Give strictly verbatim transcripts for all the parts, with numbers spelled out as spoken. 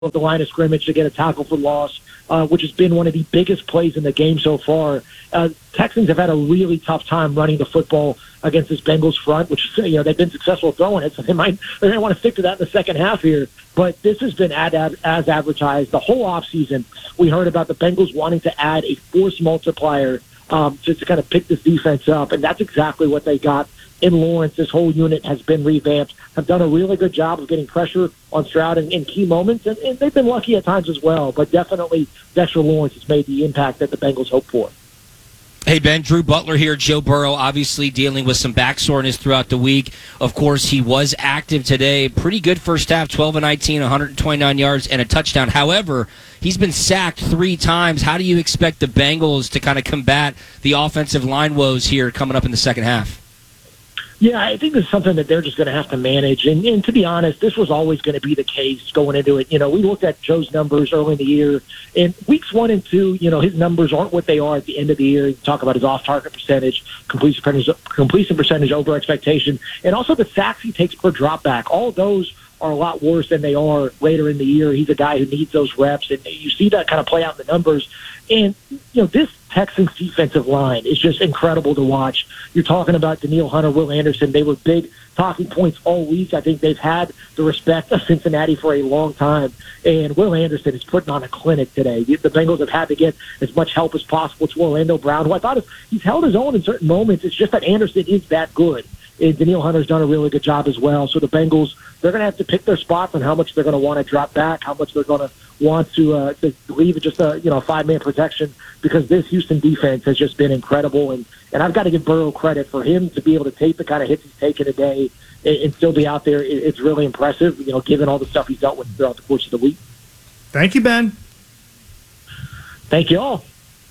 of the line of scrimmage to get a tackle for loss, uh, which has been one of the biggest plays in the game so far. Uh, Texans have had a really tough time running the football against this Bengals front, which, you know, they've been successful throwing it, so they might they might want to stick to that in the second half here. But this has been ad, ad, as advertised. The whole offseason, we heard about the Bengals wanting to add a force multiplier um, to, to kind of pick this defense up, and that's exactly what they got in Lawrence. This whole unit has been revamped, have done a really good job of getting pressure on Stroud in, in key moments, and, and they've been lucky at times as well. But definitely Dexter Lawrence has made the impact that the Bengals hoped for. Hey, Ben, Drew Butler here. Joe Burrow obviously dealing with some back soreness throughout the week. Of course, he was active today. Pretty good first half, twelve and nineteen, one hundred twenty-nine yards and a touchdown. However, he's been sacked three times. How do you expect the Bengals to kind of combat the offensive line woes here coming up in the second half? Yeah, I think this is something that they're just going to have to manage. And, and to be honest, this was always going to be the case going into it. You know, we looked at Joe's numbers early in the year. In weeks one and two, you know, his numbers aren't what they are at the end of the year. You talk about his off-target percentage, completion percentage, completion percentage over expectation, and also the sacks he takes per drop back. All of those are a lot worse than they are later in the year. He's a guy who needs those reps, and you see that kind of play out in the numbers. And, you know, this Texans defensive line is just incredible to watch. You're talking about Danielle Hunter, Will Anderson. They were big talking points all week. I think they've had the respect of Cincinnati for a long time. And Will Anderson is putting on a clinic today. The Bengals have had to get as much help as possible to Orlando Brown, who I thought he's held his own in certain moments. It's just that Anderson is that good. And Danielle Hunter's done a really good job as well. So the Bengals, they're going to have to pick their spots on how much they're going to want to drop back, how much they're going to want to, uh, to leave it just a you know five-man protection, because this Houston defense has just been incredible. And, and I've got to give Burrow credit for him to be able to take the kind of hits he's taken today and, and still be out there. It, it's really impressive, you know, given all the stuff he's dealt with throughout the course of the week. Thank you, Ben. Thank you all.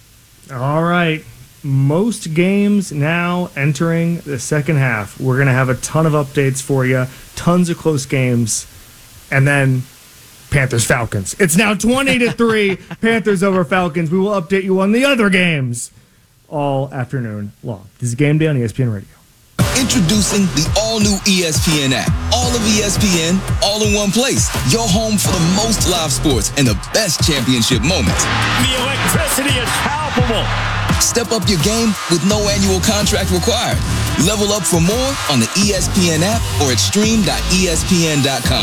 All right. Most games now entering the second half. We're going to have a ton of updates for you, tons of close games, and then Panthers-Falcons. It's now twenty to three, Panthers over Falcons. We will update you on the other games all afternoon long. This is Game Day on E S P N Radio. Introducing the all-new E S P N app. All of E S P N, all in one place. Your home for the most live sports and the best championship moments. The electricity is palpable. Step up your game with no annual contract required. Level up for more on the E S P N app or at stream dot E S P N dot com.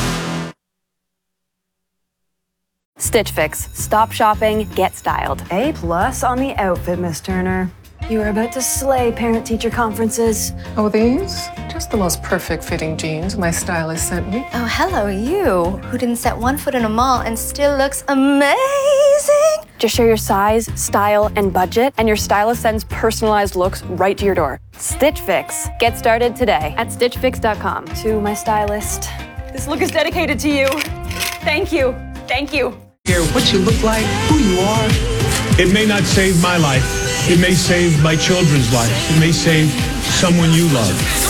Stitch Fix. Stop shopping, get styled. A plus on the outfit, Miss Turner. You are about to slay parent-teacher conferences. Oh, these? Just the most perfect fitting jeans my stylist sent me. Oh, hello, you, who didn't set one foot in a mall and still looks amazing. Just share your size, style, and budget, and your stylist sends personalized looks right to your door. Stitch Fix. Get started today at stitch fix dot com. To my stylist. This look is dedicated to you. Thank you. Thank you. Care what you look like, who you are. It may not save my life. It may save my children's lives. It may save someone you love.